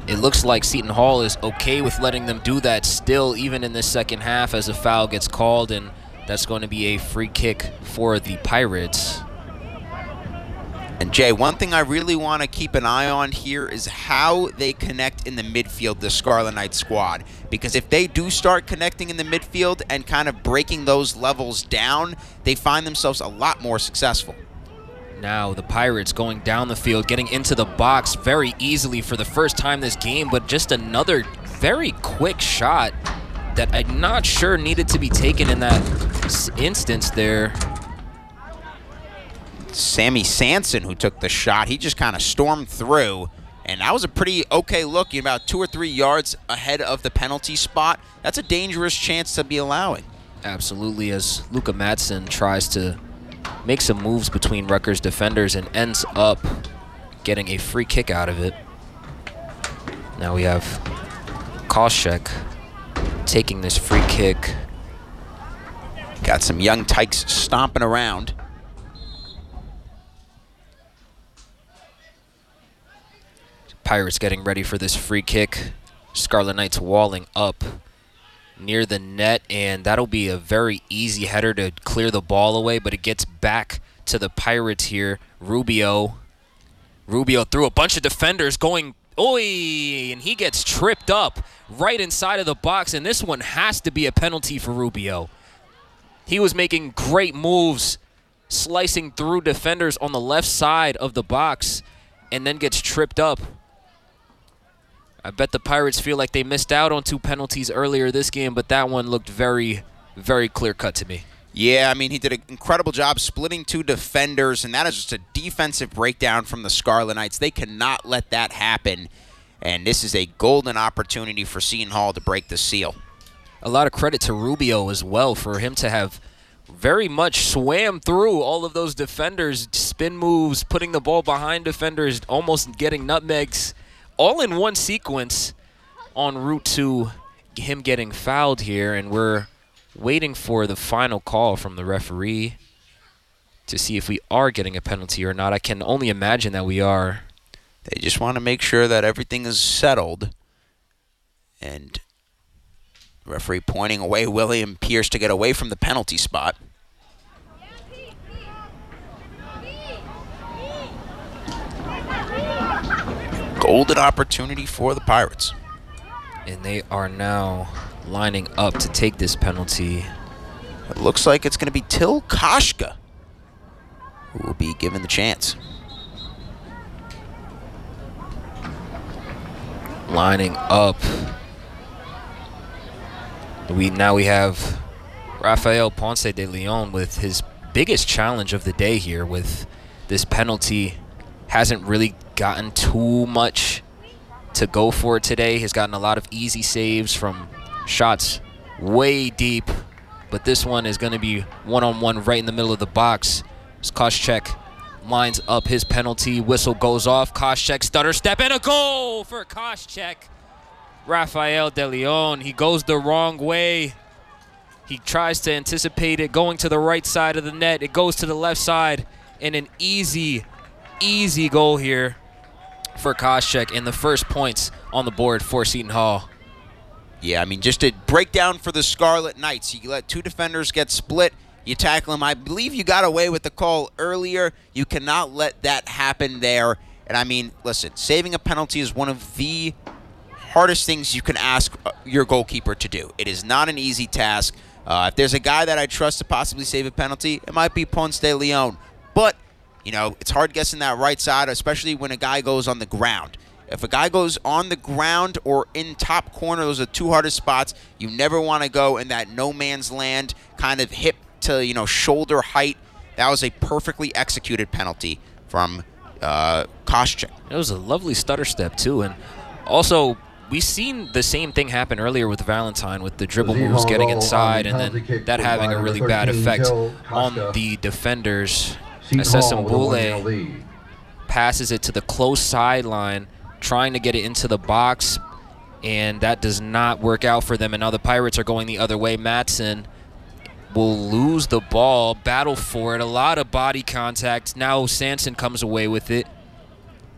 it looks like Seton Hall is okay with letting them do that still, even in this second half, as a foul gets called, and that's going to be a free kick for the Pirates. And Jay, one thing I really want to keep an eye on here is how they connect in the midfield, the Scarlet Knights squad. Because if they do start connecting in the midfield and kind of breaking those levels down, they find themselves a lot more successful. Now the Pirates going down the field, getting into the box very easily for the first time this game, but just another very quick shot that I'm not sure needed to be taken in that instance there. Sammy Sanson, who took the shot, he just kind of stormed through, and that was a pretty okay look, about 2 or 3 yards ahead of the penalty spot. That's a dangerous chance to be allowing. Absolutely, as Luka Madsen tries to make some moves between Rutgers defenders and ends up getting a free kick out of it. Now we have Koscheck taking this free kick. Got some young tykes stomping around. Pirates getting ready for this free kick. Scarlet Knights walling up near the net, and that'll be a very easy header to clear the ball away, but it gets back to the Pirates here. Rubio through a bunch of defenders going, and he gets tripped up right inside of the box, and this one has to be a penalty for Rubio. He was making great moves, slicing through defenders on the left side of the box, and then gets tripped up. I bet the Pirates feel like they missed out on 2 penalties earlier this game, but that one looked very, very clear-cut to me. Yeah, I mean, he did an incredible job splitting 2 defenders, and that is just a defensive breakdown from the Scarlet Knights. They cannot let that happen, and this is a golden opportunity for Seton Hall to break the seal. A lot of credit to Rubio as well for him to have very much swam through all of those defenders, spin moves, putting the ball behind defenders, almost getting nutmegs, all in one sequence en route to him getting fouled here, and we're waiting for the final call from the referee to see if we are getting a penalty or not. I can only imagine that we are. They just want to make sure that everything is settled. And referee pointing away William Pierce to get away from the penalty spot. Golden opportunity for the Pirates. And they are now lining up to take this penalty. It looks like it's going to be Till Koshka who will be given the chance. Lining up. Now we have Rafael Ponce de Leon with his biggest challenge of the day here with this penalty. Hasn't really gotten too much to go for today. He's gotten a lot of easy saves from shots way deep, but this one is going to be one-on-one right in the middle of the box. As Koscheck lines up his penalty, whistle goes off. Koscheck stutter step and a goal for Koscheck. Rafael de Leon, he goes the wrong way. He tries to anticipate it going to the right side of the net. It goes to the left side, and an easy goal here for Koscheck, and the first points on the board for Seton Hall. Yeah, I mean, just a breakdown for the Scarlet Knights. You let 2 defenders get split. You tackle them. I believe you got away with the call earlier. You cannot let that happen there. And, I mean, listen, saving a penalty is one of the hardest things you can ask your goalkeeper to do. It is not an easy task. If there's a guy that I trust to possibly save a penalty, it might be Ponce de Leon. But, you know, it's hard guessing that right side, especially when a guy goes on the ground. If a guy goes on the ground or in top corner, those are 2 hardest spots. You never want to go in that no man's land, kind of hip to, you know, shoulder height. That was a perfectly executed penalty from Koscheck. It was a lovely stutter step, too. And also, we've seen the same thing happen earlier with Valentine, with the dribble moves getting inside and then that having a really bad effect on the defenders. Asesembule passes it to the close sideline, trying to get it into the box, and that does not work out for them. And now the Pirates are going the other way. Madsen will lose the ball, battle for it, a lot of body contact. Now Sanson comes away with it.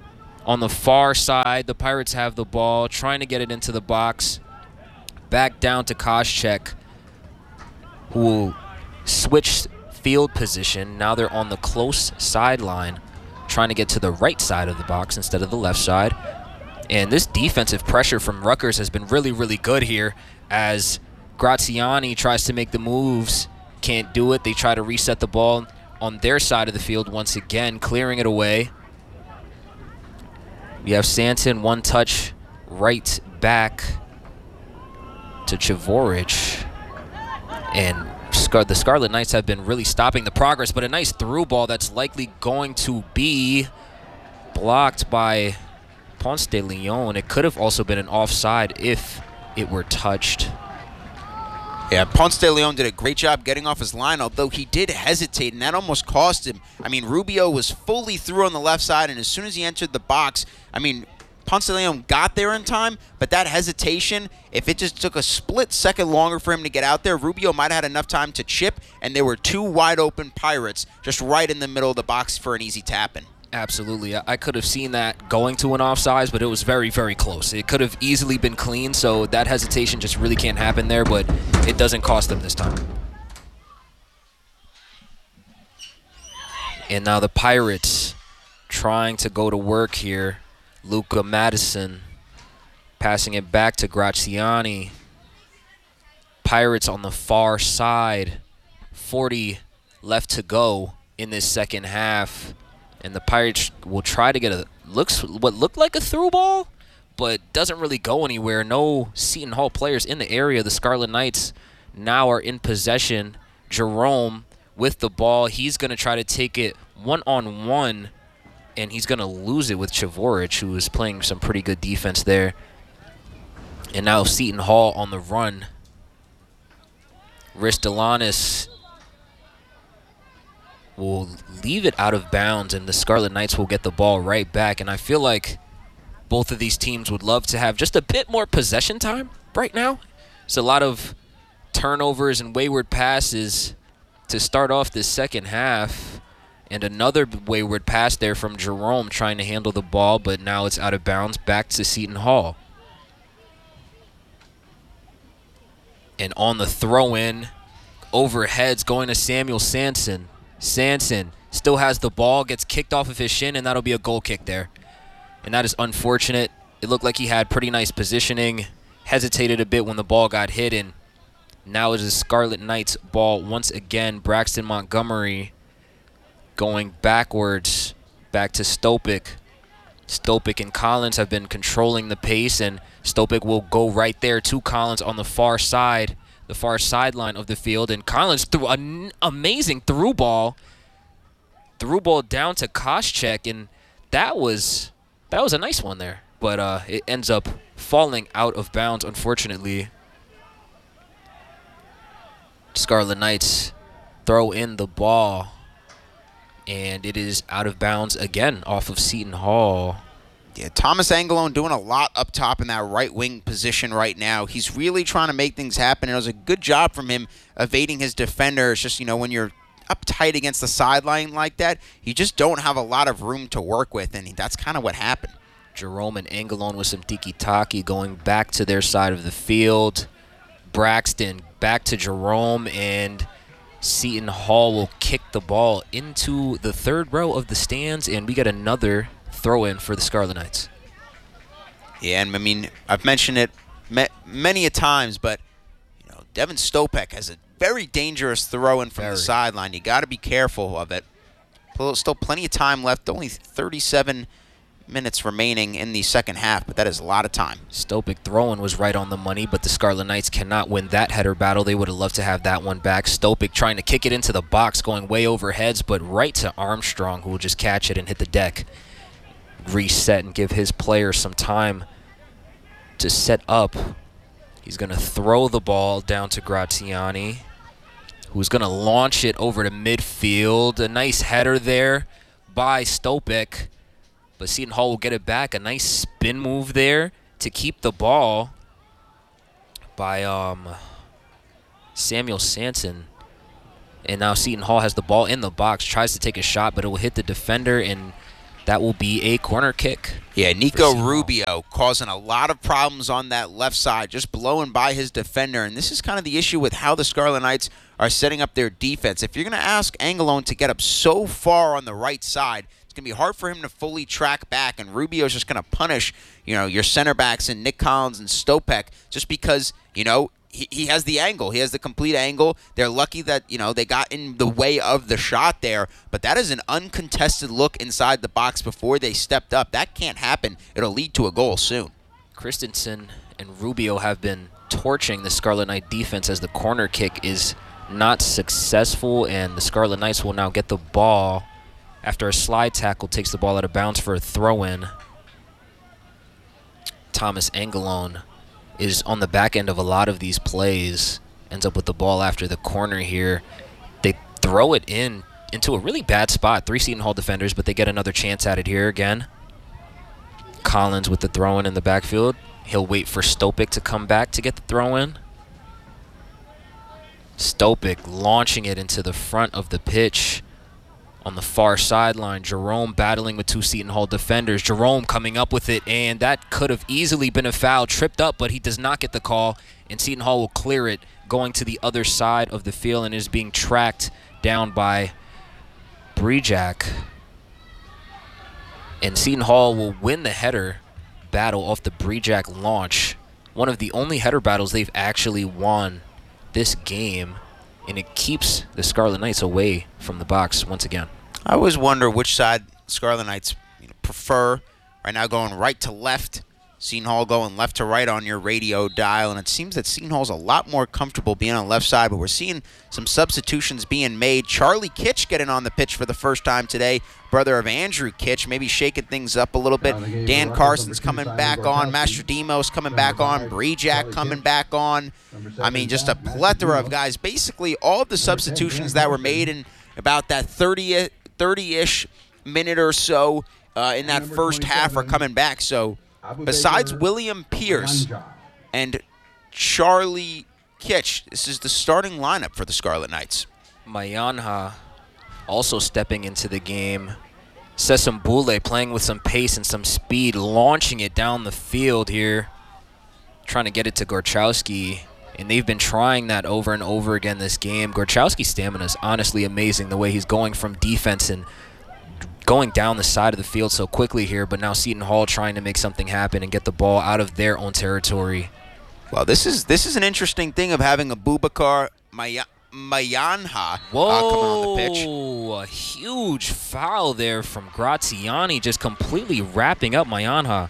On the far side, the Pirates have the ball, trying to get it into the box. Back down to Koscheck, who will switch field position. Now they're on the close sideline, trying to get to the right side of the box instead of the left side. And this defensive pressure from Rutgers has been really, really good here as Graziani tries to make the moves. Can't do it. They try to reset the ball on their side of the field once again, clearing it away. We have Sanson, one touch right back to Chvorich. And the Scarlet Knights have been really stopping the progress, but a nice through ball that's likely going to be blocked by Ponce de Leon. It could have also been an offside if it were touched. Yeah, Ponce de Leon did a great job getting off his line, although he did hesitate, and that almost cost him. I mean, Rubio was fully through on the left side, and as soon as he entered the box, I mean, Ponce de Leon got there in time, but that hesitation, if it just took a split second longer for him to get out there, Rubio might have had enough time to chip, and there were two wide open Pirates just right in the middle of the box for an easy tap-in. Absolutely. I could have seen that going to an offsides, but it was very, very close. It could have easily been clean, so that hesitation just really can't happen there, but it doesn't cost them this time. And now the Pirates trying to go to work here. Luca Madison passing it back to Graziani. Pirates on the far side. 40 left to go in this second half. And the Pirates will try to get what looked like a through ball, but doesn't really go anywhere. No Seton Hall players in the area. The Scarlet Knights now are in possession. Jerome with the ball. He's going to try to take it one-on-one, and he's going to lose it with Chvorich, who is playing some pretty good defense there. And now Seton Hall on the run. Ristolanis will leave it out of bounds, and the Scarlet Knights will get the ball right back. And I feel like both of these teams would love to have just a bit more possession time right now. It's a lot of turnovers and wayward passes to start off this second half. And another wayward pass there from Jerome trying to handle the ball, but now it's out of bounds back to Seton Hall. And on the throw-in, overheads going to Samuel Sanson. Sanson still has the ball, gets kicked off of his shin, and that'll be a goal kick there. And that is unfortunate. It looked like he had pretty nice positioning, hesitated a bit when the ball got hit, and now it is Scarlet Knights ball once again. Braxton Montgomery going backwards, back to Stopik. Stopik and Collins have been controlling the pace, and Stopik will go right there to Collins on the far side, the far sideline of the field, and Collins threw an amazing through ball down to Koscheck, and that was a nice one there, but it ends up falling out of bounds, unfortunately. Scarlet Knights throw in the ball, and it is out of bounds again off of Seton Hall. Yeah, Thomas Angelone doing a lot up top in that right wing position right now. He's really trying to make things happen. It was a good job from him evading his defender. It's just, when you're up tight against the sideline like that, you just don't have a lot of room to work with, and that's kind of what happened. Jerome and Angelone with some tiki-taki going back to their side of the field. Braxton back to Jerome, and Seton Hall will kick the ball into the third row of the stands, and we get another throw-in for the Scarlet Knights. Yeah, and I mean, I've mentioned it many a times, but Devin Stopek has a very dangerous throw-in from the sideline. You got to be careful of it. Still plenty of time left, only 37 minutes remaining in the second half, but that is a lot of time. Stopik throwing was right on the money, but the Scarlet Knights cannot win that header battle. They would have loved to have that one back. Stopik trying to kick it into the box, going way over heads, but right to Armstrong, who will just catch it and hit the deck. Reset and give his players some time to set up. He's going to throw the ball down to Graziani, who's going to launch it over to midfield. A nice header there by Stopik. But Seton Hall will get it back. A nice spin move there to keep the ball by Samuel Sanson. And now Seton Hall has the ball in the box, tries to take a shot, but it will hit the defender, and that will be a corner kick. Yeah, Nico Rubio causing a lot of problems on that left side, just blowing by his defender. And this is kind of the issue with how the Scarlet Knights are setting up their defense. If you're going to ask Angelone to get up so far on the right side, it's going to be hard for him to fully track back. And Rubio's just going to punish, your center backs and Nick Collins and Stopek just because, he has the angle. He has the complete angle. They're lucky that, they got in the way of the shot there. But that is an uncontested look inside the box before they stepped up. That can't happen. It'll lead to a goal soon. Christensen and Rubio have been torching the Scarlet Knight defense as the corner kick is not successful. And the Scarlet Knights will now get the ball after a slide tackle takes the ball out of bounds for a throw-in. Thomas Angelone is on the back end of a lot of these plays, ends up with the ball after the corner here. They throw it into a really bad spot. 3 Seton Hall defenders, but they get another chance at it here again. Collins with the throw-in in the backfield. He'll wait for Stopek to come back to get the throw-in. Stopek launching it into the front of the pitch. On the far sideline, Jerome battling with 2 Seton Hall defenders. Jerome coming up with it, and that could have easily been a foul. Tripped up, but he does not get the call, and Seton Hall will clear it, going to the other side of the field, and is being tracked down by Brejak. And Seton Hall will win the header battle off the Brejak launch. One of the only header battles they've actually won this game, and it keeps the Scarlet Knights away from the box once again. I always wonder which side Scarlet Knights prefer. Right now going right to left. Seton Hall going left to right on your radio dial. And it seems that Seton Hall's a lot more comfortable being on the left side. But we're seeing some substitutions being made. Charlie Kitch getting on the pitch for the first time today. Brother of Andrew Kitch, maybe shaking things up a little bit. Dan Carson's coming back on. Master Demos coming back on. Brejak coming back on. I mean, just a plethora of guys. Basically, all of the substitutions that were made in about that 30-ish minute or so in that first half are coming back. So besides William Pierce and Charlie Kitch, this is the starting lineup for the Scarlet Knights. Mayanha also stepping into the game. Sesambule playing with some pace and some speed, launching it down the field here, trying to get it to Gorchowski. And they've been trying that over and over again this game. Gorchowski's stamina is honestly amazing, the way he's going from defense and going down the side of the field so quickly here. But now Seton Hall trying to make something happen and get the ball out of their own territory. Well, this is an interesting thing of having a Boubacar Mayanha coming on the pitch. A huge foul there from Graziani, just completely wrapping up Mayanha.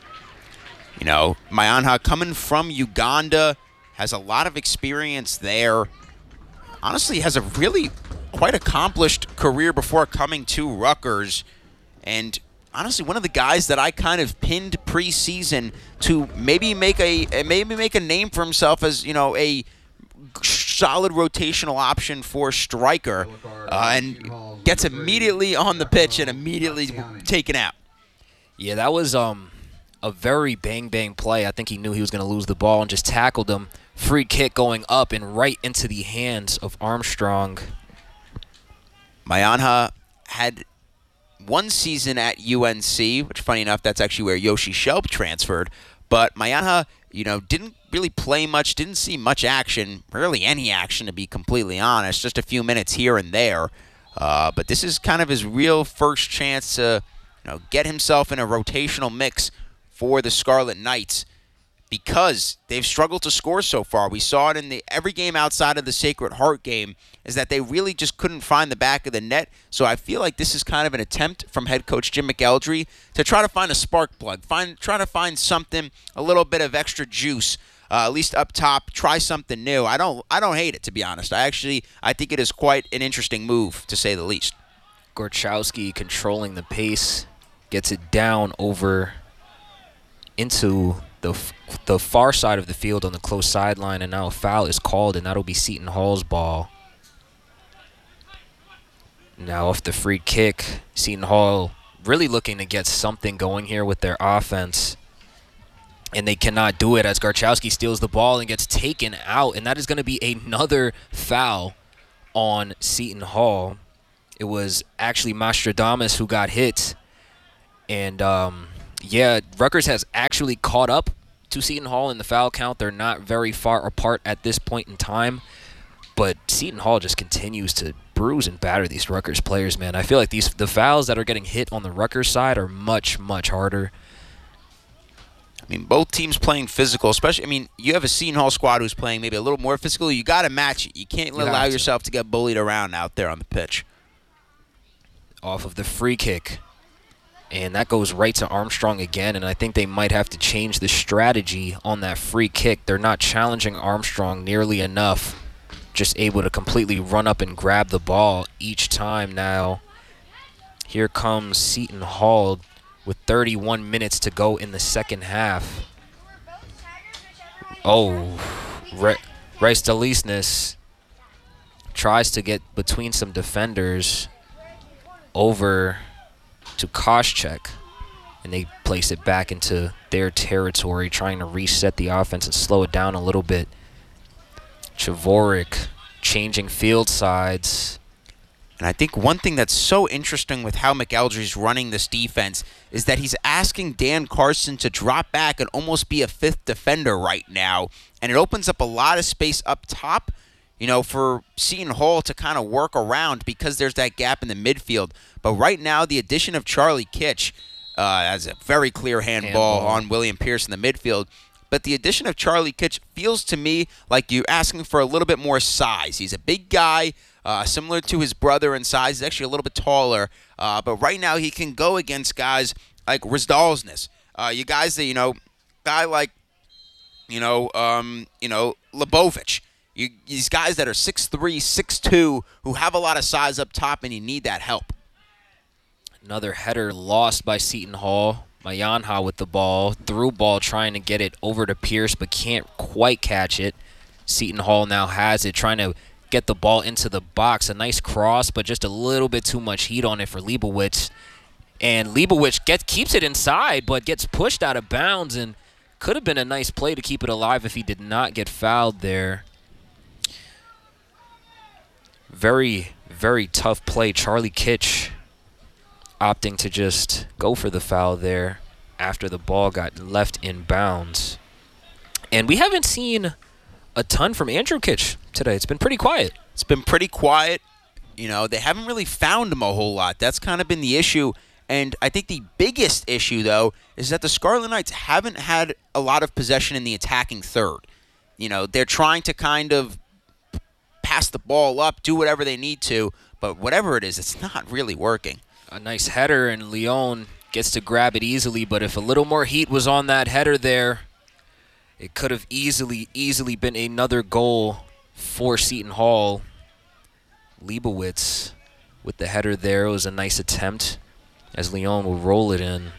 Mayanha coming from Uganda, has a lot of experience there. Honestly, has a really quite accomplished career before coming to Rutgers. And honestly, one of the guys that I kind of pinned preseason to maybe make a name for himself as, a solid rotational option for striker, and gets immediately on the pitch and immediately taken out. Yeah, that was a very bang-bang play. I think he knew he was going to lose the ball and just tackled him. Free kick going up and right into the hands of Armstrong. Mayanha had one season at UNC, which, funny enough, that's actually where Yoshi Shelb transferred. But Mayanha, didn't really play much, didn't see much action, rarely any action, to be completely honest, just a few minutes here and there. But this is kind of his real first chance to get himself in a rotational mix for the Scarlet Knights, because they've struggled to score so far. We saw it in every game outside of the Sacred Heart game, is that they really just couldn't find the back of the net. So I feel like this is kind of an attempt from head coach Jim McElderry to try to find a spark plug, try to find something, a little bit of extra juice, at least up top. Try something new. I don't hate it, to be honest. I think it is quite an interesting move, to say the least. Gorchowski controlling the pace, gets it down over into the far side of the field on the close sideline, and now a foul is called, and that'll be Seton Hall's ball. Now off the free kick, Seton Hall really looking to get something going here with their offense, and they cannot do it as Gorchowski steals the ball and gets taken out, and that is going to be another foul on Seton Hall. It was actually Mastradamus who got hit And, yeah, Rutgers has actually caught up to Seton Hall in the foul count. They're not very far apart at this point in time. But Seton Hall just continues to bruise and batter these Rutgers players, man. I feel like the fouls that are getting hit on the Rutgers side are much, much harder. I mean, both teams playing physical, especially, I mean, you have a Seton Hall squad who's playing maybe a little more physical. You got to match it. You can't allow yourself to get bullied around out there on the pitch. Off of the free kick. And that goes right to Armstrong again, and I think they might have to change the strategy on that free kick. They're not challenging Armstrong nearly enough. Just able to completely run up and grab the ball each time now. Here comes Seton Hall with 31 minutes to go in the second half. Oh, Rice Delisness tries to get between some defenders over to Koscheck, and they place it back into their territory, trying to reset the offense and slow it down a little bit. Chavorik changing field sides. And I think one thing that's so interesting with how McElderry's running this defense is that he's asking Dan Carson to drop back and almost be a fifth defender right now. And it opens up a lot of space up top, you know, for Seton Hall to kind of work around because there's that gap in the midfield. But right now, the addition of Charlie Kitch has a very clear handball on William Pierce in the midfield. But the addition of Charlie Kitch feels to me like you're asking for a little bit more size. He's a big guy, similar to his brother in size. He's actually a little bit taller. But right now he can go against guys like Rizdalsness. You guys that, guy like, Lebovich. These guys that are 6'3", 6'2", who have a lot of size up top, and you need that help. Another header lost by Seton Hall. Mayanha with the ball, through ball trying to get it over to Pierce, but can't quite catch it. Seton Hall now has it, trying to get the ball into the box. A nice cross, but just a little bit too much heat on it for Leibowitz. And Leibowitz keeps it inside, but gets pushed out of bounds, and could have been a nice play to keep it alive if he did not get fouled there. Very, very tough play. Charlie Kitch opting to just go for the foul there after the ball got left in bounds. And we haven't seen a ton from Andrew Kitch today. It's been pretty quiet. It's been pretty quiet. They haven't really found him a whole lot. That's kind of been the issue. And I think the biggest issue, though, is that the Scarlet Knights haven't had a lot of possession in the attacking third. They're trying to kind of pass the ball up, do whatever they need to, but whatever it is, it's not really working. A nice header, and Leon gets to grab it easily, but if a little more heat was on that header there, it could have easily been another goal for Seton Hall. Leibowitz with the header there. It was a nice attempt as Leon will roll it in.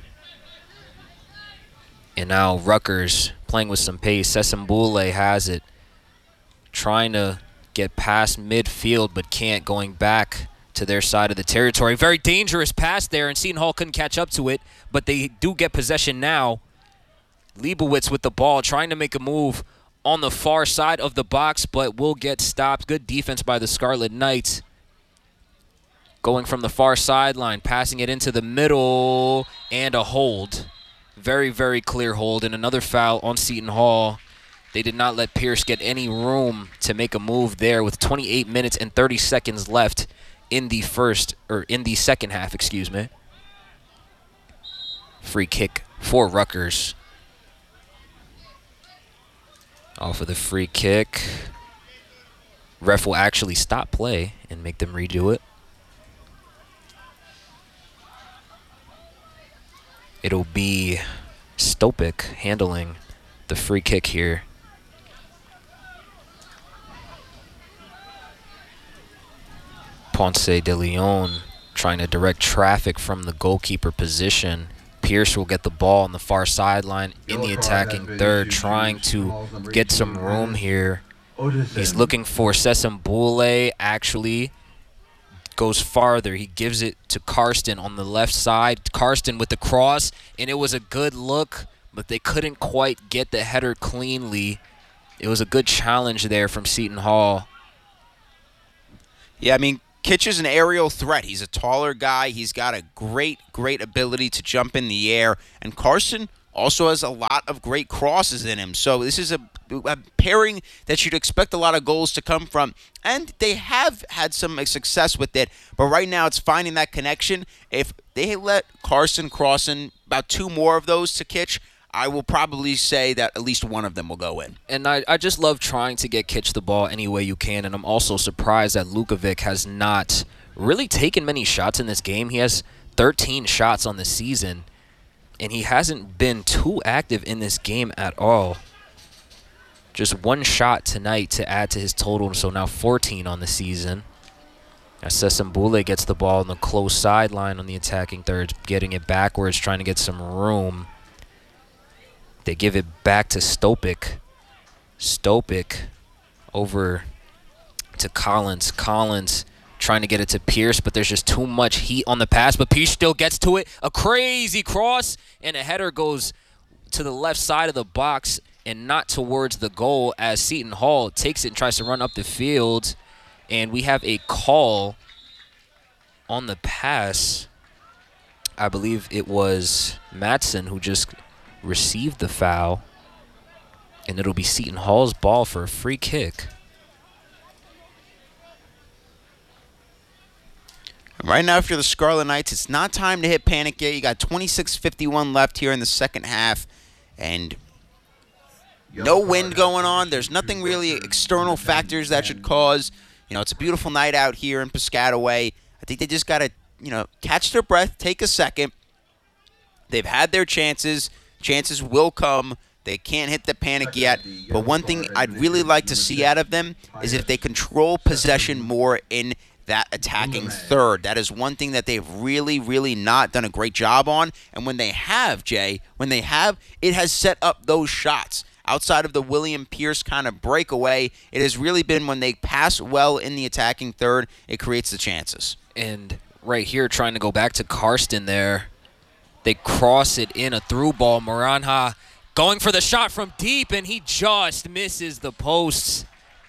And now Rutgers playing with some pace. Sesambule has it, trying to get past midfield, but can't, going back to their side of the territory. Very dangerous pass there, and Seton Hall couldn't catch up to it, but they do get possession now. Leibowitz with the ball, trying to make a move on the far side of the box, but will get stopped. Good defense by the Scarlet Knights. Going from the far sideline, passing it into the middle, and a hold. Very, very clear hold, and another foul on Seton Hall. They did not let Pierce get any room to make a move there with 28 minutes and 30 seconds left in the second half, excuse me. Free kick for Rutgers. Off of the free kick. Ref will actually stop play and make them redo it. It'll be Stopik handling the free kick here. Ponce de Leon trying to direct traffic from the goalkeeper position. Pierce will get the ball on the far sideline in the attacking third, trying to get some room here. He's looking for Sesambule, actually goes farther. He gives it to Karsten on the left side. Karsten with the cross, and it was a good look, but they couldn't quite get the header cleanly. It was a good challenge there from Seton Hall. Yeah, I mean, Kitch is an aerial threat. He's a taller guy. He's got a great ability to jump in the air. And Carson also has a lot of great crosses in him. So this is a pairing that you'd expect a lot of goals to come from. And they have had some success with it. But right now it's finding that connection. If they let Carson cross in about 2 more of those to Kitch, I will probably say that at least one of them will go in. And I just love trying to get Kitch the ball any way you can, and I'm also surprised that Lukovic has not really taken many shots in this game. He has 13 shots on the season, and he hasn't been too active in this game at all. Just 1 shot tonight to add to his total, so now 14 on the season. As Sesambule gets the ball on the close sideline on the attacking third, getting it backwards, trying to get some room. They give it back to Stopik. Stopik over to Collins. Collins trying to get it to Pierce, but there's just too much heat on the pass. But Pierce still gets to it. A crazy cross, and a header goes to the left side of the box and not towards the goal as Seton Hall takes it and tries to run up the field. And we have a call on the pass. I believe it was Madsen who just received the foul, and it'll be Seton Hall's ball for a free kick. Right now, if you're the Scarlet Knights, it's not time to hit panic yet. You got 26:51 left here in the second half, and no wind going on. There's nothing really external factors that should cause. It's a beautiful night out here in Piscataway. I think they just got to, catch their breath, take a second. They've had their chances. Chances will come. They can't hit the panic yet. But one thing I'd really like to see out of them is if they control possession more in that attacking third. That is one thing that they've really not done a great job on. And when they have, Jay, it has set up those shots. Outside of the William Pierce kind of breakaway, it has really been when they pass well in the attacking third, it creates the chances. And right here, trying to go back to Karsten there. They cross it in, a through ball. Maranja going for the shot from deep, and he just misses the posts.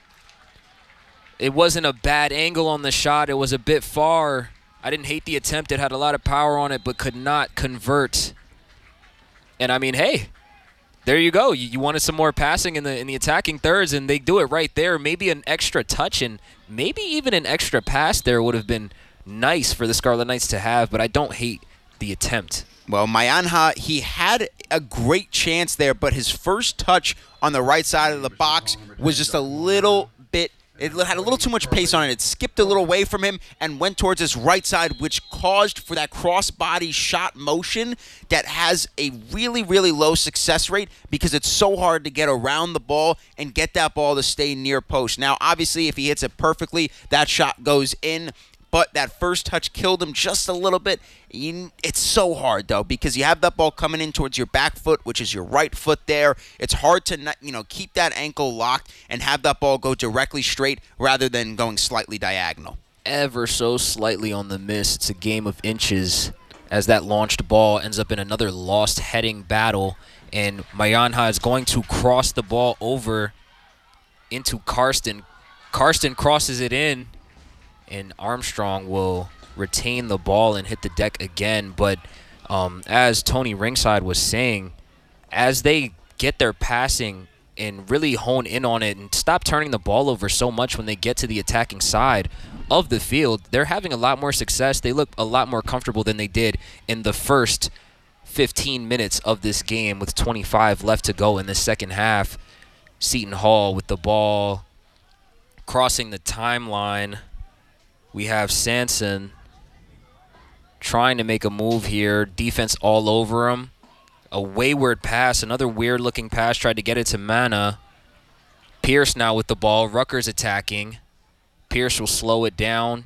It wasn't a bad angle on the shot. It was a bit far. I didn't hate the attempt. It had a lot of power on it, but could not convert. And, I mean, hey, there you go. You wanted some more passing in the attacking thirds, and they do it right there. Maybe an extra touch and maybe even an extra pass there would have been nice for the Scarlet Knights to have, but I don't hate the attempt. Well, Mayanja, he had a great chance there, but his first touch on the right side of the box was just a little bit, it had a little too much pace on it. It skipped a little away from him and went towards his right side, which caused for that cross-body shot motion that has a really low success rate because it's so hard to get around the ball and get that ball to stay near post. Now, obviously, if he hits it perfectly, that shot goes in. But that first touch killed him just a little bit. It's so hard, though, because you have that ball coming in towards your back foot, which is your right foot there. It's hard to keep that ankle locked and have that ball go directly straight rather than going slightly diagonal. Ever so slightly on the miss. It's a game of inches as that launched ball ends up in another lost heading battle. And Mayanja is going to cross the ball over into Karsten. Karsten crosses it in. And Armstrong will retain the ball and hit the deck again. But as Tony Ringside was saying, as they get their passing and really hone in on it and stop turning the ball over so much when they get to the attacking side of the field, they're having a lot more success. They look a lot more comfortable than they did in the first 15 minutes of this game with 25 left to go in the second half. Seton Hall with the ball crossing the timeline. We have Sanson trying to make a move here. Defense all over him. A wayward pass, another weird-looking pass. Tried to get it to Mana. Pierce now with the ball. Rutgers attacking. Pierce will slow it down.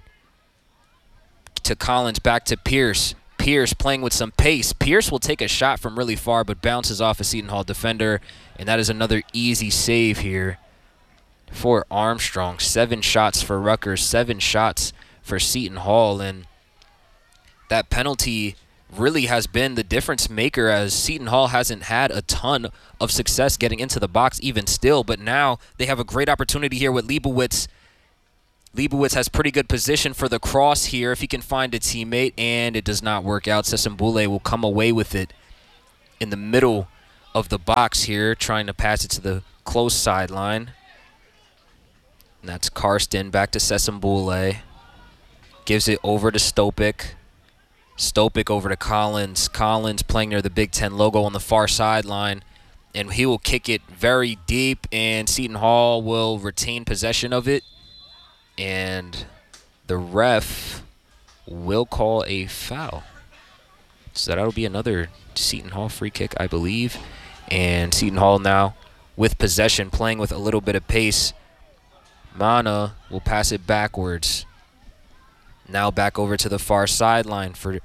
To Collins, back to Pierce. Pierce playing with some pace. Pierce will take a shot from really far, but bounces off a Seton Hall defender. And that is another easy save here for Armstrong. 7 shots for Rutgers, 7 shots for Seton Hall, and that penalty really has been the difference maker as Seton Hall hasn't had a ton of success getting into the box even still, but now they have a great opportunity here with Leibowitz Leibowitz has pretty good position for the cross here if he can find a teammate, and it does not work out. Sesambule will come away with it in the middle of the box here, trying to pass it to the close sideline. And that's Karsten back to Sesambule. Gives it over to Stopik. Stopik over to Collins. Collins playing near the Big Ten logo on the far sideline. And he will kick it very deep, and Seton Hall will retain possession of it. And the ref will call a foul. So that'll be another Seton Hall free kick, I believe. And Seton Hall now with possession, playing with a little bit of pace. Mana will pass it backwards. Now back over to the far sideline for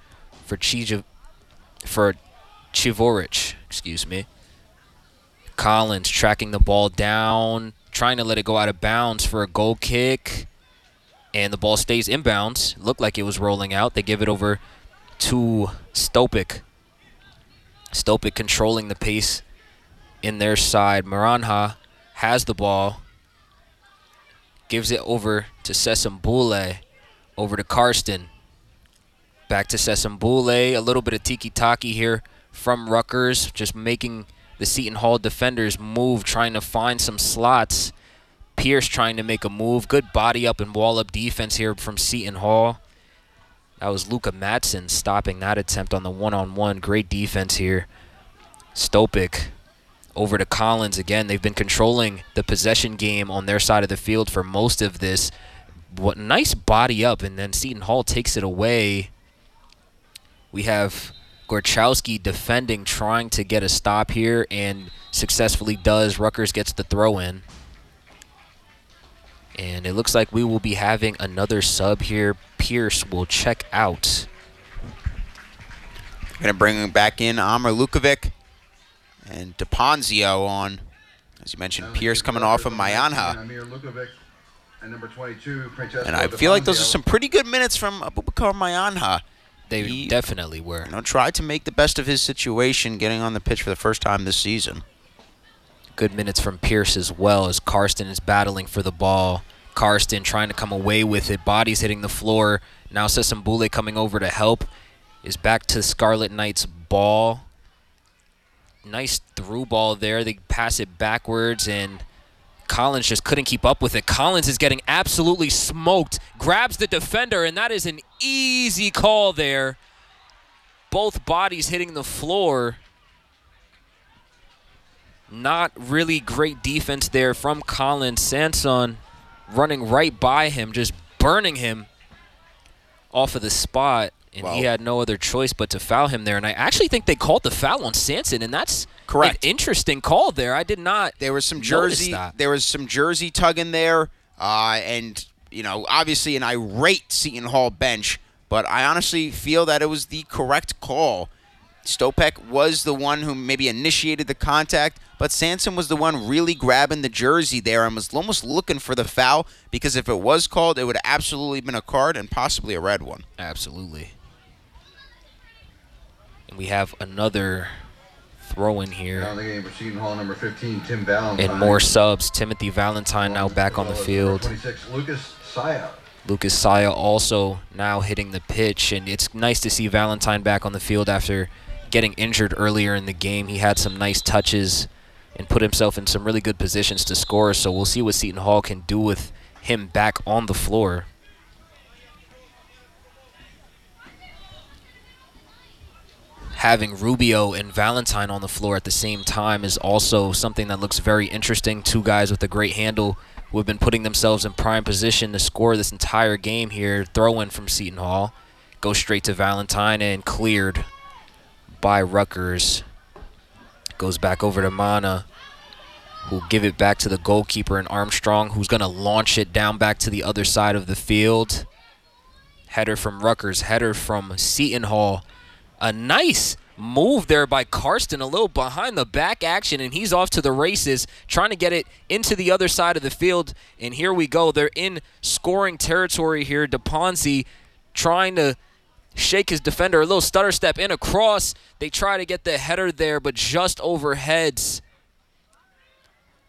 Chivorich, excuse me. Collins tracking the ball down, trying to let it go out of bounds for a goal kick. And the ball stays inbounds. Looked like it was rolling out. They give it over to Stopik. Stopik controlling the pace in their side. Maranja has the ball. Gives it over to Sesambule. Over to Karsten. Back to Sesambule. A little bit of tiki-taki here from Rutgers. Just making the Seton Hall defenders move, trying to find some slots. Pierce trying to make a move. Good body up and wall up defense here from Seton Hall. That was Luca Madsen stopping that attempt on the one-on-one. Great defense here. Stopik over to Collins again. They've been controlling the possession game on their side of the field for most of this. What nice body up, and then Seton Hall takes it away. We have Gorchowski defending, trying to get a stop here, and successfully does. Rutgers gets the throw in. And it looks like we will be having another sub here. Pierce will check out. Going to bring back in Amr Lukovic and DePonzio on. As you mentioned, Pierce coming off of Mayanja. And number 22, Francesco And I feel like those are some pretty good minutes from Abubakar Mayanja. They definitely were. Tried to make the best of his situation, getting on the pitch for the first time this season. Good minutes from Pierce as well, as Karsten is battling for the ball. Karsten trying to come away with it. Bodies hitting the floor. Now Sesambule coming over to help. Is back to Scarlet Knights' ball. Nice through ball there. They pass it backwards, and Collins just couldn't keep up with it. Collins is getting absolutely smoked. Grabs the defender, and that is an easy call there. Both bodies hitting the floor. Not really great defense there from Collins. Sanson running right by him, just burning him off of the spot. And he had no other choice but to foul him there. And I actually think they called the foul on Sanson, and that's correct. An interesting call there. I did not. There was some jersey. There was some jersey tugging there, and obviously an irate Seton Hall bench. But I honestly feel that it was the correct call. Stopek was the one who maybe initiated the contact, but Sanson was the one really grabbing the jersey there and was almost looking for the foul, because if it was called, it would have absolutely been a card and possibly a red one. Absolutely. And we have another throw in here. Now in the game for Seton Hall, number 15, Tim Valentine. And more subs. Timothy Valentine now back on the field. 26, Lucas Saya. Lucas Saya also now hitting the pitch, and it's nice to see Valentine back on the field after getting injured earlier in the game. He had some nice touches and put himself in some really good positions to score, so we'll see what Seton Hall can do with him back on the floor. Having Rubio and Valentine on the floor at the same time is also something that looks very interesting. Two guys with a great handle who have been putting themselves in prime position to score this entire game here. Throw in from Seton Hall. Goes straight to Valentine and cleared by Rutgers. Goes back over to Mana, who'll give it back to the goalkeeper in Armstrong, who's going to launch it down back to the other side of the field. Header from Rutgers, header from Seton Hall. A nice move there by Karsten, a little behind the back action, and he's off to the races, trying to get it into the other side of the field. And here we go. They're in scoring territory here. DePonzi trying to shake his defender, a little stutter step in across. They try to get the header there, but just overheads.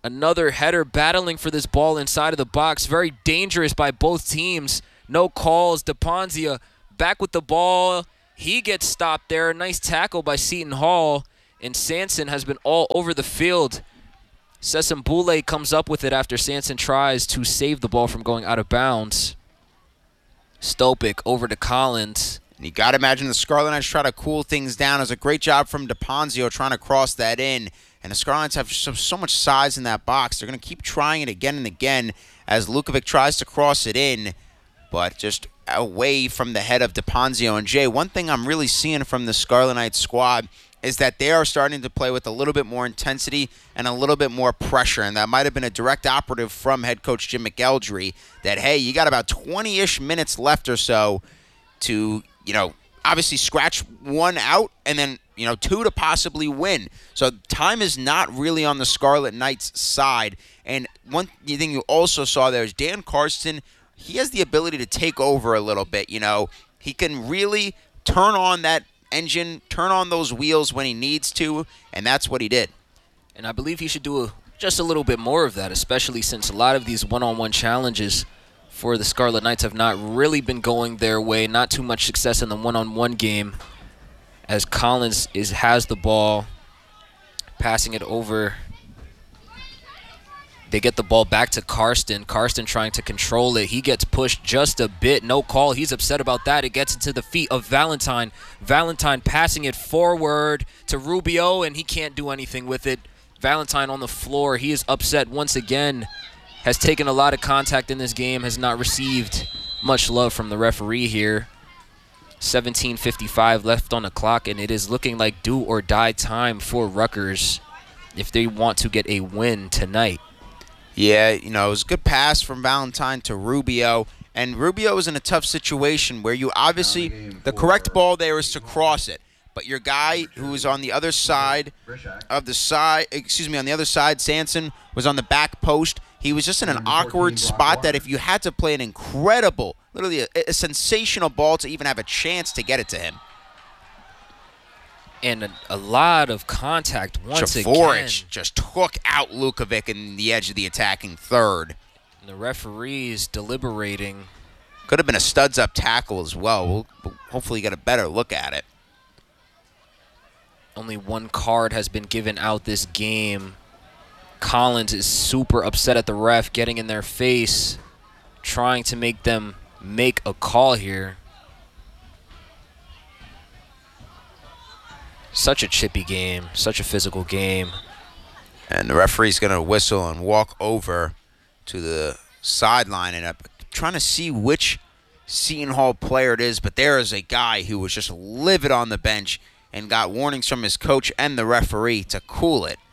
Another header battling for this ball inside of the box. Very dangerous by both teams. No calls. DePonzia back with the ball. He gets stopped there. Nice tackle by Seton Hall. And Sanson has been all over the field. Sesambule comes up with it after Sanson tries to save the ball from going out of bounds. Stopik over to Collins. And you got to imagine the Scarlet Knights try to cool things down. It was a great job from DePonzio trying to cross that in. And the Scarlet Knights have so much size in that box. They're going to keep trying it again and again as Lukovic tries to cross it in, but just away from the head of DePonzio. And Jay, one thing I'm really seeing from the Scarlet Knights squad is that they are starting to play with a little bit more intensity and a little bit more pressure. And that might have been a direct operative from head coach Jim McElderry that, hey, you got about 20-ish minutes left or so to, obviously scratch one out and then, two to possibly win. So time is not really on the Scarlet Knights' side. And one thing you also saw there is Dan Karsten, he has the ability to take over a little bit, He can really turn on that engine, turn on those wheels when he needs to, and that's what he did. And I believe he should do just a little bit more of that, especially since a lot of these one-on-one challenges for the Scarlet Knights have not really been going their way. Not too much success in the one-on-one game as Collins has the ball, passing it over. They get the ball back to Karsten. Karsten trying to control it. He gets pushed just a bit. No call. He's upset about that. It gets into the feet of Valentine. Valentine passing it forward to Rubio, and he can't do anything with it. Valentine on the floor. He is upset once again. Has taken a lot of contact in this game. Has not received much love from the referee here. 17:55 left on the clock, and it is looking like do or die time for Rutgers if they want to get a win tonight. Yeah, it was a good pass from Valentine to Rubio. And Rubio is in a tough situation where you obviously, the correct ball there is to cross it. But your guy who was on the other side of the side, on the other side, Sanson, was on the back post. He was just in an awkward spot that if you had to play an incredible, literally a sensational ball to even have a chance to get it to him. And a lot of contact once again. Javorich just took out Lukovic in the edge of the attacking third. And the referees deliberating. Could have been a studs-up tackle as well. We'll hopefully get a better look at it. Only one card has been given out this game. Collins is super upset at the ref, getting in their face, trying to make them make a call here. Such a chippy game, such a physical game. And the referee's going to whistle and walk over to the sideline. And I'm trying to see which Seton Hall player it is, but there is a guy who was just livid on the bench and got warnings from his coach and the referee to cool it.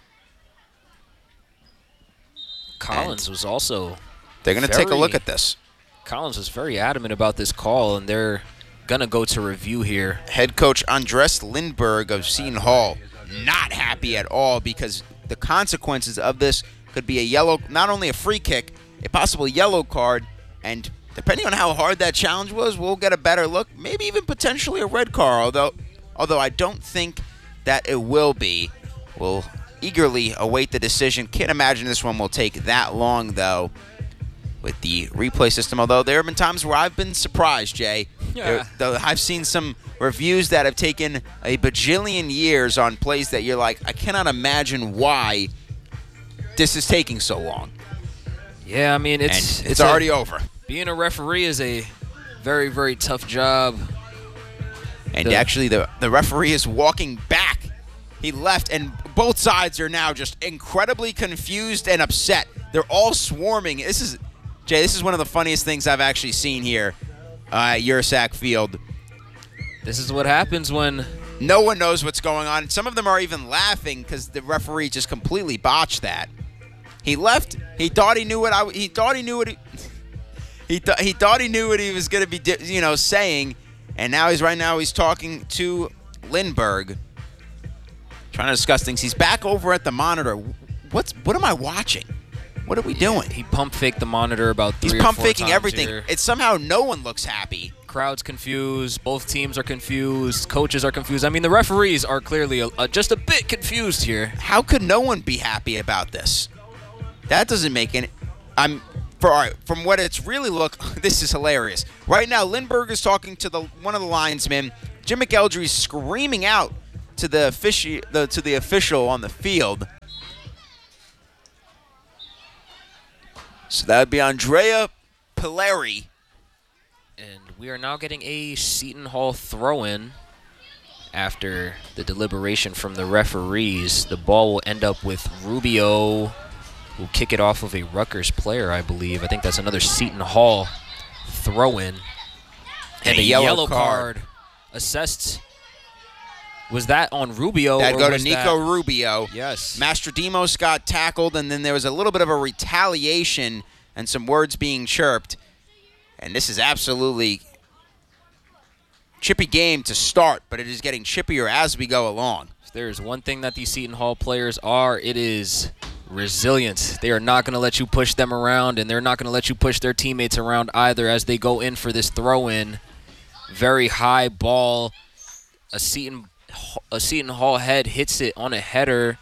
Collins was also... They're going to take a look at this. Collins was very adamant about this call, and they're going to go to review here. Head coach Andres Lindberg of Seton Hall not happy at all because the consequences of this could be a yellow, not only a free kick, a possible yellow card, and depending on how hard that challenge was, we'll get a better look, maybe even potentially a red card, although I don't think that it will be. We'll eagerly await the decision. Can't imagine this one will take that long, though, with the replay system, although there have been times where I've been surprised, Jay. Yeah. I've seen some reviews that have taken a bajillion years on plays that you're like, I cannot imagine why this is taking so long. Yeah, I mean, it's already over. Being a referee is a very, very tough job. And actually, the referee is walking back. He left, and both sides are now just incredibly confused and upset. They're all swarming. Jay, this is one of the funniest things I've actually seen here at Yursak Field. This is what happens when no one knows what's going on. Some of them are even laughing because the referee just completely botched that. He left. He thought he knew what he thought he knew what he thought he knew what he was going to be, saying, and now he's talking to Lindberg, trying to discuss things. He's back over at the monitor. What am I watching? What are we doing? He pump faked the monitor about 3 or 4 times. He's pump faking everything. Here. It's somehow no one looks happy. Crowd's confused. Both teams are confused. Coaches are confused. I mean, the referees are clearly just a bit confused here. How could no one be happy about this? That doesn't make any. From what it's really this is hilarious. Right now, Lindbergh is talking to one of the linesmen. Jim McElderry is screaming out to the official on the field. So that would be Andrea Pileri. And we are now getting a Seton Hall throw-in after the deliberation from the referees. The ball will end up with Rubio, who'll kick it off of a Rutgers player, I believe. I think that's another Seton Hall throw-in. And a yellow card assessed. Was that on Rubio? That'd go to was Nico Rubio. Yes. Mastrodimos got tackled, and then there was a little bit of a retaliation and some words being chirped. And this is absolutely chippy game to start, but it is getting chippier as we go along. If there's one thing that these Seton Hall players are, it is resilience. They are not going to let you push them around, and they're not going to let you push their teammates around either as they go in for this throw-in. Very high ball. A Seton Hall head hits it on a header,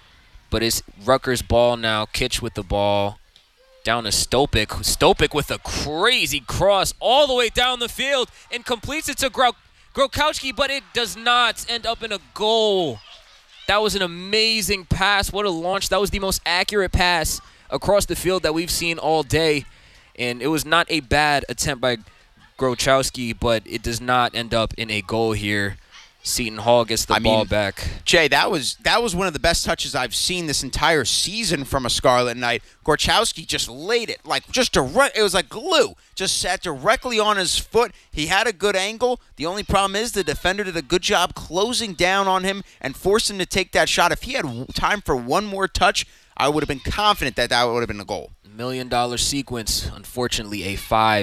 but it's Rutgers ball now. Kitch with the ball. Down to Stopik. Stopik with a crazy cross all the way down the field and completes it to Grokowski, but it does not end up in a goal. That was an amazing pass. What a launch. That was the most accurate pass across the field that we've seen all day. And it was not a bad attempt by Grokowski, but it does not end up in a goal here. Seton Hall gets the ball back. Jay, that was one of the best touches I've seen this entire season from a Scarlet Knight. Grokowski just laid it it was like glue. Just sat directly on his foot. He had a good angle. The only problem is the defender did a good job closing down on him and forced him to take that shot. If he had time for one more touch, I would have been confident that would have been a goal. $1 million sequence. Unfortunately, a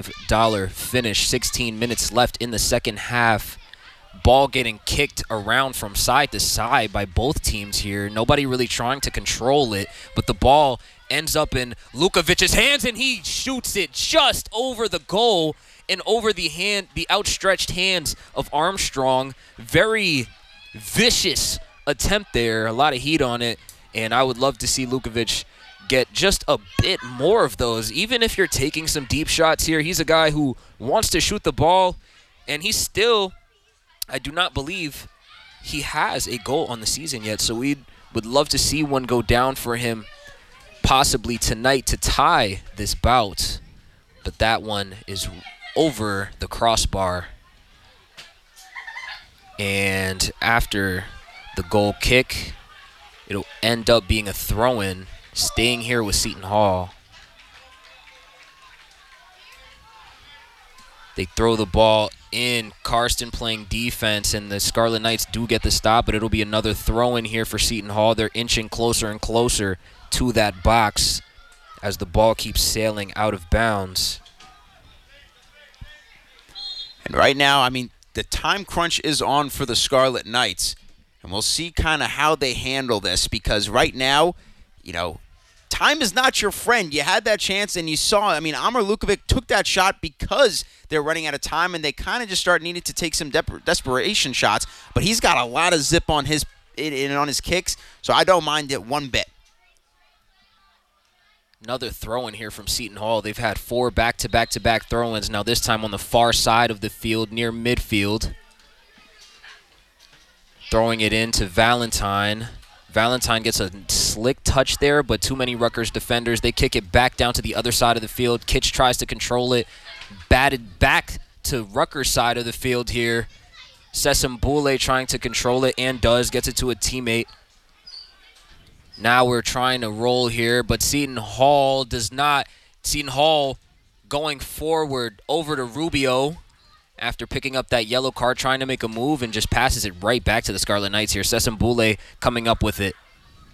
$5 finish. 16 minutes left in the second half. Ball getting kicked around from side to side by both teams here. Nobody really trying to control it, but the ball ends up in Lukovic's hands, and he shoots it just over the goal and over the outstretched hands of Armstrong. Very vicious attempt there. A lot of heat on it, and I would love to see Lukovic get just a bit more of those. Even if you're taking some deep shots here, he's a guy who wants to shoot the ball, and he's still... I do not believe he has a goal on the season yet, so we would love to see one go down for him possibly tonight to tie this bout. But that one is over the crossbar. And after the goal kick, it'll end up being a throw-in, staying here with Seton Hall. They throw the ball in. Karsten playing defense, and the Scarlet Knights do get the stop, but it'll be another throw-in here for Seton Hall. They're inching closer and closer to that box as the ball keeps sailing out of bounds. And right now, the time crunch is on for the Scarlet Knights, and we'll see kind of how they handle this, because right now, time is not your friend. You had that chance, and you saw, Amr Lukovic took that shot because they're running out of time, and they kind of just needed to take some desperation shots, but he's got a lot of zip on his kicks, so I don't mind it one bit. Another throw-in here from Seton Hall. They've had 4 back-to-back-to-back throw-ins, now this time on the far side of the field near midfield. Throwing it in to Valentine. Valentine gets a slick touch there, but too many Rutgers defenders. They kick it back down to the other side of the field. Kitch tries to control it. Batted back to Rutgers' side of the field here. Sesam Boulay trying to control it and does. Gets it to a teammate. Now we're trying to roll here, but Seton Hall does not. Seton Hall going forward over to Rubio after picking up that yellow card, trying to make a move, and just passes it right back to the Scarlet Knights here. Sesam Boulay coming up with it.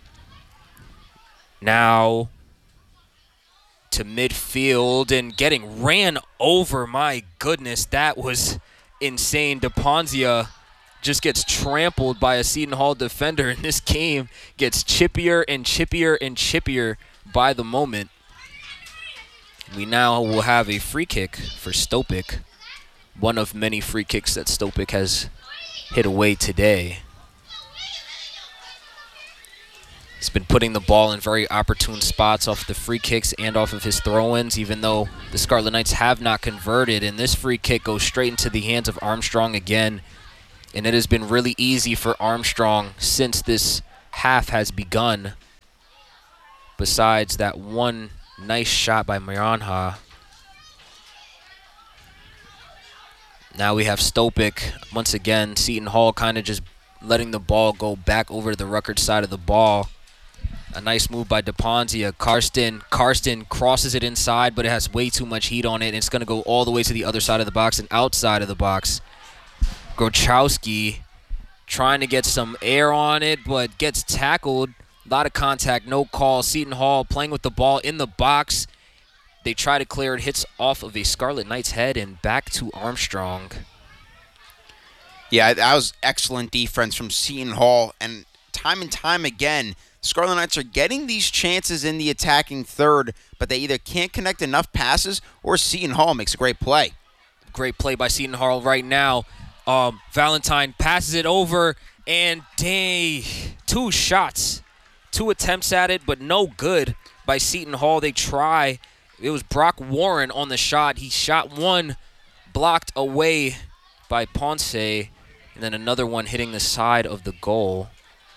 Now to midfield and getting ran over. My goodness, that was insane. DePonzia just gets trampled by a Seton Hall defender, and this game gets chippier and chippier and chippier by the moment. We now will have a free kick for Stopik. One of many free kicks that Stopik has hit away today. He's been putting the ball in very opportune spots off the free kicks and off of his throw-ins, even though the Scarlet Knights have not converted. And this free kick goes straight into the hands of Armstrong again. And it has been really easy for Armstrong since this half has begun. Besides that one nice shot by Miranha. Now we have Stopik. Once again, Seton Hall kind of just letting the ball go back over to the Rutgers side of the ball. A nice move by DePonzia. Karsten crosses it inside, but it has way too much heat on it. And it's going to go all the way to the other side of the box and outside of the box. Grochowski trying to get some air on it, but gets tackled. A lot of contact, no call. Seton Hall playing with the ball in the box. They try to clear it, hits off of a Scarlet Knight's head and back to Armstrong. Yeah, that was excellent defense from Seton Hall. And time again, Scarlet Knights are getting these chances in the attacking third, but they either can't connect enough passes or Seton Hall makes a great play. Great play by Seton Hall right now. Valentine passes it over, and two shots. Two attempts at it, but no good by Seton Hall. They try. It was Brock Warren on the shot. He shot one, blocked away by Ponce, and then another one hitting the side of the goal.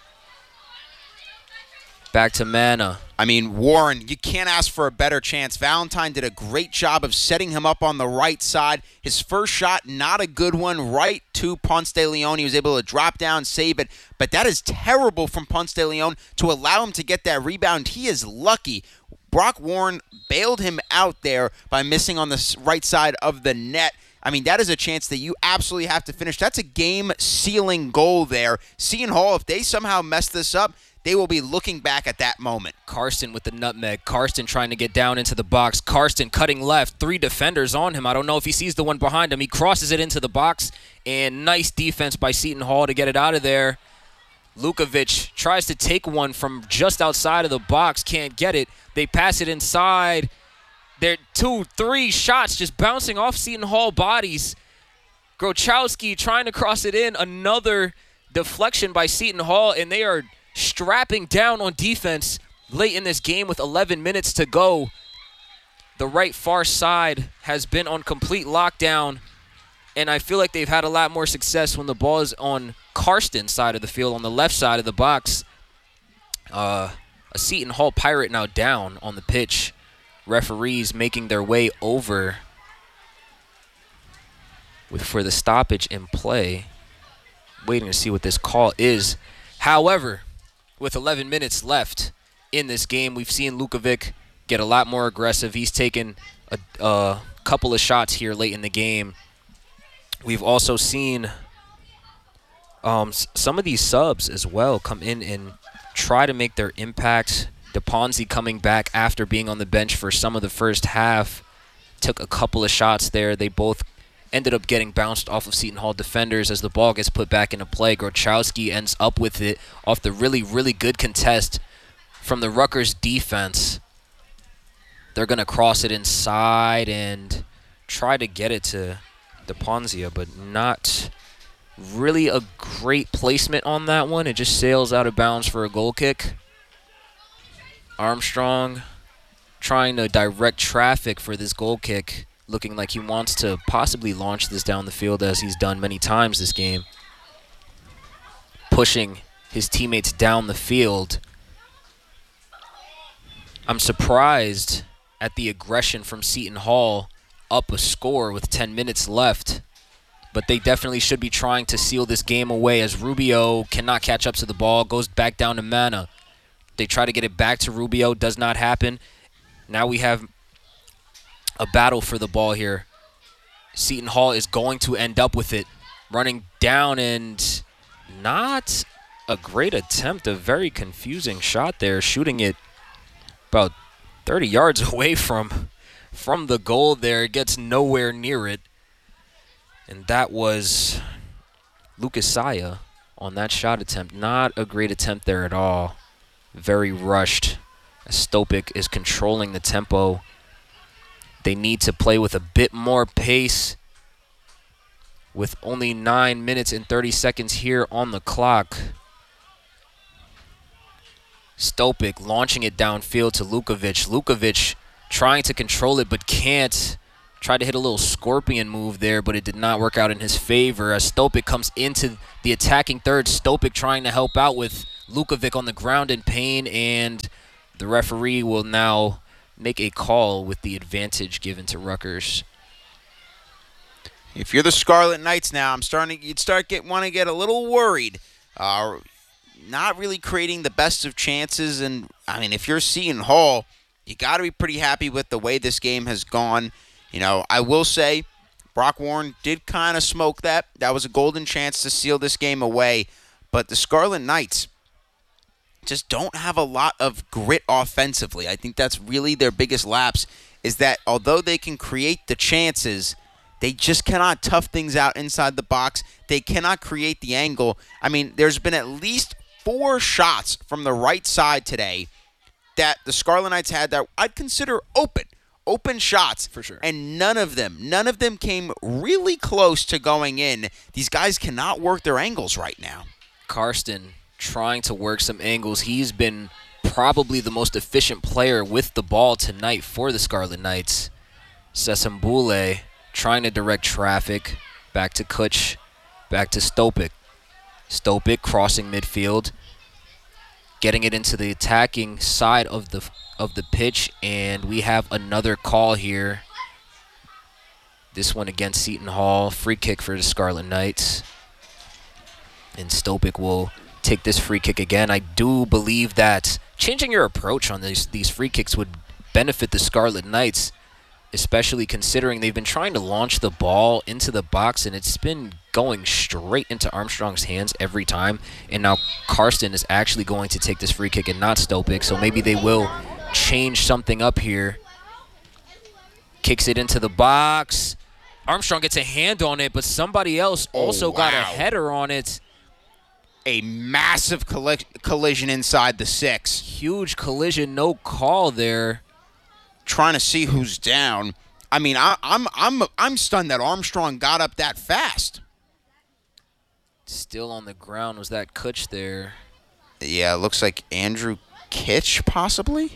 Back to Mana. I mean, Warren, you can't ask for a better chance. Valentine did a great job of setting him up on the right side. His first shot, not a good one, right to Ponce de Leon. He was able to drop down, save it. But that is terrible from Ponce de Leon to allow him to get that rebound. He is lucky. Brock Warren bailed him out there by missing on the right side of the net. I mean, that is a chance that you absolutely have to finish. That's a game-sealing goal there. Seton Hall, if they somehow mess this up, they will be looking back at that moment. Karsten with the nutmeg. Karsten trying to get down into the box. Karsten cutting left. 3 defenders on him. I don't know if he sees the one behind him. He crosses it into the box, and nice defense by Seton Hall to get it out of there. Lukovic tries to take one from just outside of the box. Can't get it. They pass it inside. They're 2-3 shots just bouncing off Seton Hall bodies. Grochowski trying to cross it in. Another deflection by Seton Hall, and they are strapping down on defense late in this game with 11 minutes to go. The right far side has been on complete lockdown, and I feel like they've had a lot more success when the ball is on Karsten's side of the field, on the left side of the box. A Seton Hall Pirate now down on the pitch. Referees making their way over for the stoppage in play. Waiting to see what this call is. However, with 11 minutes left in this game, we've seen Lukovic get a lot more aggressive. He's taken a couple of shots here late in the game. We've also seen some of these subs as well come in and try to make their impact. DePonzi coming back after being on the bench for some of the first half. Took a couple of shots there. They both ended up getting bounced off of Seton Hall defenders as the ball gets put back into play. Grochowski ends up with it off the really, really good contest from the Rutgers defense. They're going to cross it inside and try to get it to DePonzia, but not really a great placement on that one. It just sails out of bounds for a goal kick. Armstrong trying to direct traffic for this goal kick, looking like he wants to possibly launch this down the field as he's done many times this game. Pushing his teammates down the field. I'm surprised at the aggression from Seton Hall up a score with 10 minutes left. But they definitely should be trying to seal this game away as Rubio cannot catch up to the ball, goes back down to Mana. They try to get it back to Rubio, does not happen. Now we have a battle for the ball here. Seton Hall is going to end up with it. Running down and not a great attempt. A very confusing shot there. Shooting it about 30 yards away from the goal there. It gets nowhere near it. And that was Lucas Saya on that shot attempt. Not a great attempt there at all. Very rushed. Stopik is controlling the tempo. They need to play with a bit more pace. With only 9 minutes and 30 seconds here on the clock. Stopic launching it downfield to Lukovic. Lukovic trying to control it but can't. Tried to hit a little scorpion move there, but it did not work out in his favor as Stopic comes into the attacking third. Stopic trying to help out with Lukovic on the ground in pain, and the referee will now make a call with the advantage given to Rutgers. If you're the Scarlet Knights now, you'd want to get a little worried. Not really creating the best of chances, and I mean, if you're Seton Hall, you got to be pretty happy with the way this game has gone. You know, I will say Brock Warren did kind of smoke that. That was a golden chance to seal this game away. But the Scarlet Knights just don't have a lot of grit offensively. I think that's really their biggest lapse, is that although they can create the chances, they just cannot tough things out inside the box. They cannot create the angle. I mean, there's been at least 4 shots from the right side today that the Scarlet Knights had that I'd consider open shots. For sure. And none of them came really close to going in. These guys cannot work their angles right now. Karsten trying to work some angles. He's been probably the most efficient player with the ball tonight for the Scarlet Knights. Sesambule trying to direct traffic. Back to Kutch. Back to Stopic. Stopic crossing midfield. Getting it into the attacking side of the pitch, and we have another call here. This one against Seton Hall. Free kick for the Scarlet Knights. And Stopic will take this free kick again. I do believe that changing your approach on these free kicks would benefit the Scarlet Knights, especially considering they've been trying to launch the ball into the box, and it's been going straight into Armstrong's hands every time. And now Karsten is actually going to take this free kick and not Stopic, so maybe they will change something up here. Kicks it into the box. Armstrong gets a hand on it, but somebody else also got a header on it. A massive collision inside the 6. Huge collision, no call there. Trying to see who's down. I mean, I'm stunned that Armstrong got up that fast. Still on the ground. Was that Kutch there? Yeah, it looks like Andrew Kitch, possibly.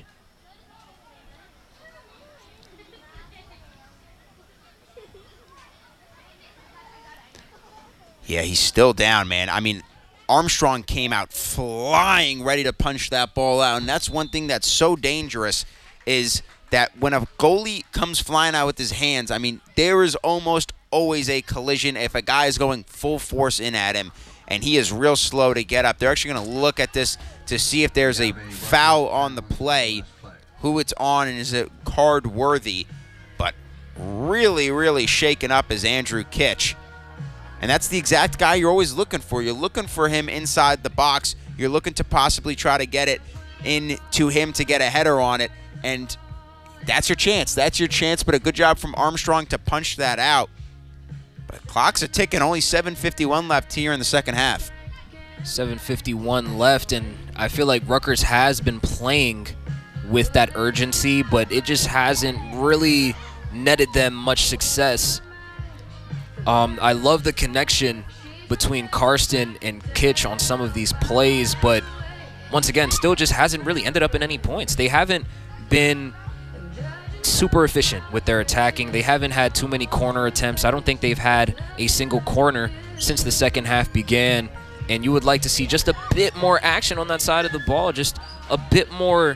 Yeah, he's still down, man. I mean, Armstrong came out flying, ready to punch that ball out, and that's one thing that's so dangerous is that when a goalie comes flying out with his hands, I mean, there is almost always a collision if a guy is going full force in at him, and he is real slow to get up. They're actually going to look at this to see if there's a foul on the play, who it's on, and is it card worthy. But really, really shaken up is Andrew Kitch. And that's the exact guy you're always looking for. You're looking for him inside the box. You're looking to possibly try to get it into him to get a header on it. And that's your chance. That's your chance. But a good job from Armstrong to punch that out. But clocks are ticking. Only 7:51 left here in the second half. 7:51 left. And I feel like Rutgers has been playing with that urgency, but it just hasn't really netted them much success. I love the connection between Karsten and Kitch on some of these plays, but once again, still just hasn't really ended up in any points. They haven't been super efficient with their attacking. They haven't had too many corner attempts. I don't think they've had a single corner since the second half began, and you would like to see just a bit more action on that side of the ball, just a bit more,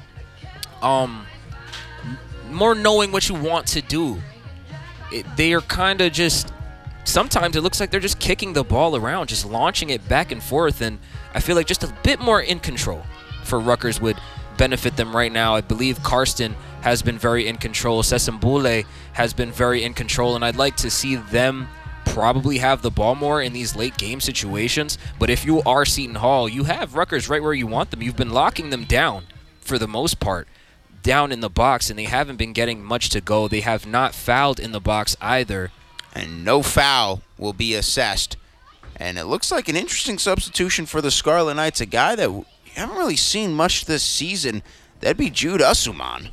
more knowing what you want to do. They are kind of just... Sometimes it looks like they're just kicking the ball around, just launching it back and forth, and I feel like just a bit more in control for Rutgers would benefit them right now. I believe Karsten has been very in control. Sesambule has been very in control, and I'd like to see them probably have the ball more in these late game situations. But if you are Seton Hall, you have Rutgers right where you want them. You've been locking them down for the most part, down in the box, and they haven't been getting much to go. They have not fouled in the box either. And no foul will be assessed. And it looks like an interesting substitution for the Scarlet Knights, a guy that you haven't really seen much this season. That'd be Jude Ussuman.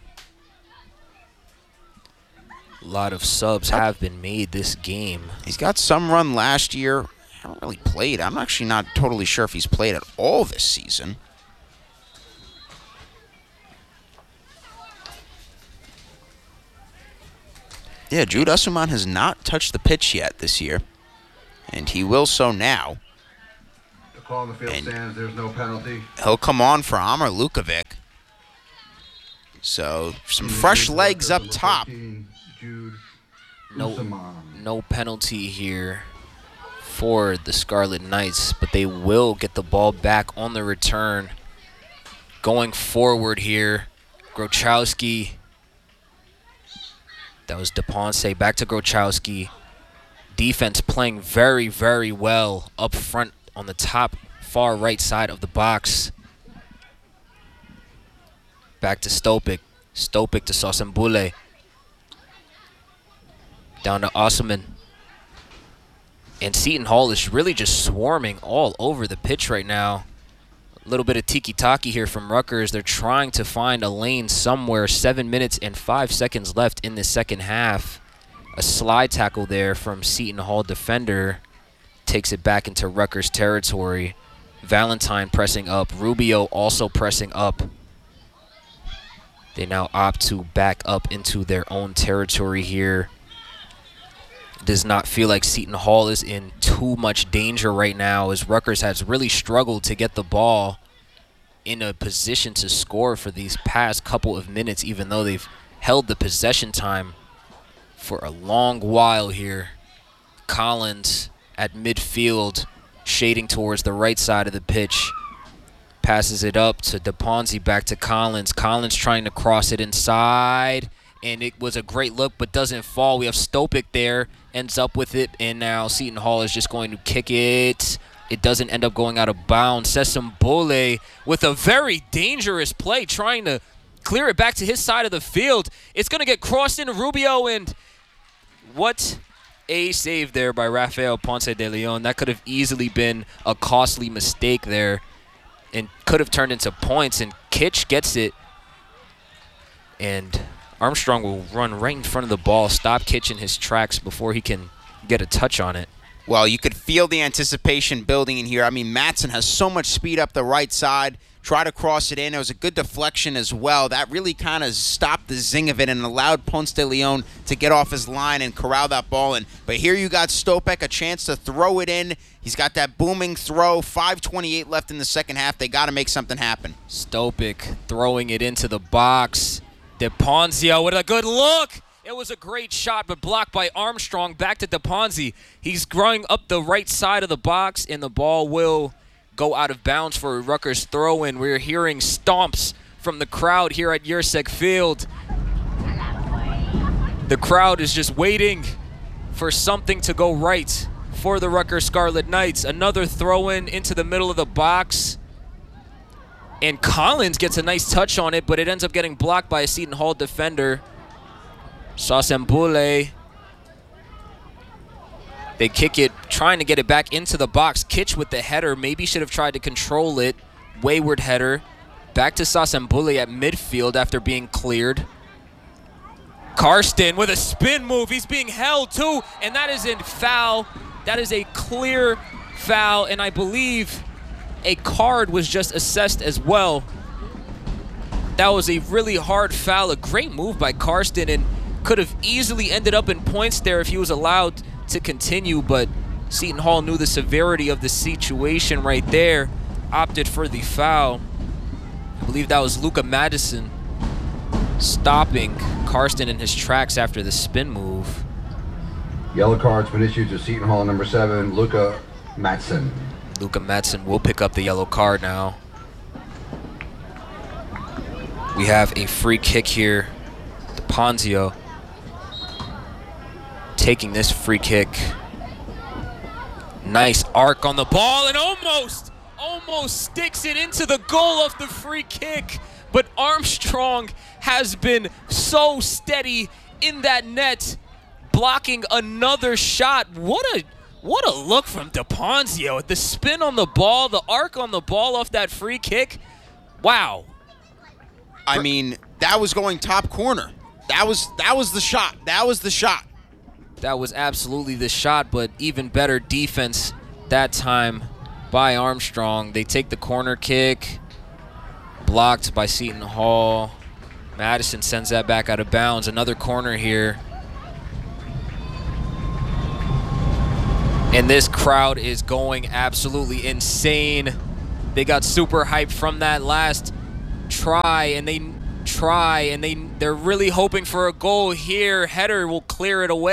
A lot of subs have been made this game. He's got some run last year. Haven't really played. I'm actually not totally sure if he's played at all this season. Yeah, Jude Usselman has not touched the pitch yet this year, and he will so now. The call on the field stands. There's no penalty. He'll come on for Amar Lukovic. So some fresh legs up top. Jude No, Usselman. no penalty here for the Scarlet Knights, but they will get the ball back on the return. Going forward here, Grochowski. That was DePonce. Back to Grochowski. Defense playing very, very well up front on the top far right side of the box. Back to Stopik. Stopik to Sosembule. Down to Osman. And Seton Hall is really just swarming all over the pitch right now. A little bit of tiki-taki here from Rutgers. They're trying to find a lane somewhere. 7 minutes and 5 seconds left in the second half. A slide tackle there from Seton Hall defender. Takes it back into Rutgers territory. Valentine pressing up. Rubio also pressing up. They now opt to back up into their own territory here. Does not feel like Seton Hall is in too much danger right now, as Rutgers has really struggled to get the ball in a position to score for these past couple of minutes, even though they've held the possession time for a long while here. Collins at midfield, shading towards the right side of the pitch. Passes it up to DePonce, back to Collins. Collins trying to cross it inside, and it was a great look, but doesn't fall. We have Stopik there, ends up with it, and now Seton Hall is just going to kick it. It doesn't end up going out of bounds. Sesambole with a very dangerous play, trying to clear it back to his side of the field. It's going to get crossed into Rubio, and what a save there by Rafael Ponce de Leon. That could have easily been a costly mistake there and could have turned into points, and Kitch gets it, and Armstrong will run right in front of the ball, stop Kitch in his tracks before he can get a touch on it. Well, you could feel the anticipation building in here. I mean, Matson has so much speed up the right side. Try to cross it in. It was a good deflection as well. That really kind of stopped the zing of it and allowed Ponce de Leon to get off his line and corral that ball in. But here you got Stopek, a chance to throw it in. He's got that booming throw. 5:28 left in the second half. They got to make something happen. Stopek throwing it into the box. DePonzio with a good look. It was a great shot, but blocked by Armstrong. Back to DePonzi. He's growing up the right side of the box, and the ball will go out of bounds for a Rutgers throw-in. We're hearing stomps from the crowd here at Yersek Field. The crowd is just waiting for something to go right for the Rutgers Scarlet Knights. Another throw-in into the middle of the box. And Collins gets a nice touch on it, but it ends up getting blocked by a Seton Hall defender. Sosembule. They kick it, trying to get it back into the box. Kitch with the header. Maybe should have tried to control it. Wayward header. Back to Sosembule at midfield after being cleared. Karsten with a spin move. He's being held too, and that is a foul. That is a clear foul, and I believe a card was just assessed as well. That was a really hard foul. A great move by Karsten, and could have easily ended up in points there if he was allowed to continue, but Seton Hall knew the severity of the situation right there, opted for the foul. I believe that was Luca Madison stopping Karsten in his tracks after the spin move. Yellow card's been issued to Seton Hall number 7, Luca Matson. Luca Madsen will pick up the yellow card now. We have a free kick here. DePonzio taking this free kick. Nice arc on the ball, and almost sticks it into the goal of the free kick. But Armstrong has been so steady in that net, blocking another shot. What a look from DePonzio. The spin on the ball, the arc on the ball off that free kick. Wow. I mean, that was going top corner. That was the shot. That was the shot. That was absolutely the shot, but even better defense that time by Armstrong. They take the corner kick, blocked by Seton Hall. Madison sends that back out of bounds. Another corner here. And this crowd is going absolutely insane. They got super hyped from that last try, and they're really hoping for a goal here. Header will clear it away.